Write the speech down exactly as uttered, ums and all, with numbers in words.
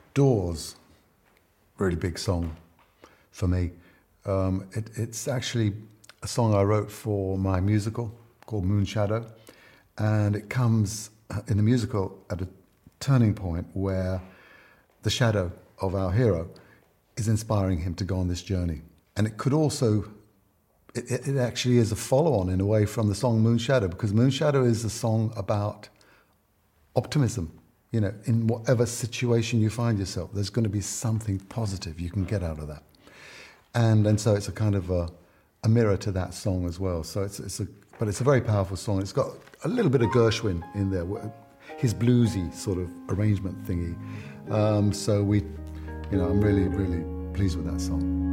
Doors, really big song for me. Um, it, it's actually a song I wrote for my musical called Moonshadow, and it comes in the musical at a turning point where the shadow of our hero is inspiring him to go on this journey. And it could also, it, it actually is a follow-on in a way from the song Moonshadow, because Moonshadow is a song about optimism. You know, in whatever situation you find yourself, there's going to be something positive you can get out of that. And and so it's a kind of a, a mirror to that song as well. So it's it's a but it's a very powerful song. It's got a little bit of Gershwin in there, his bluesy sort of arrangement thingy. Um, so we, you know, I'm really really pleased with that song.